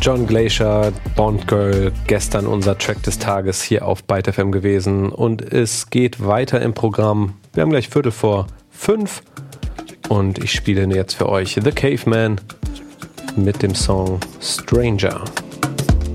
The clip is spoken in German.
John Glacier, Bond Girl, gestern unser Track des Tages hier auf Byte FM gewesen und es geht weiter im Programm. Wir haben gleich 4:45 und ich spiele jetzt für euch The Caveman mit dem Song Stranger.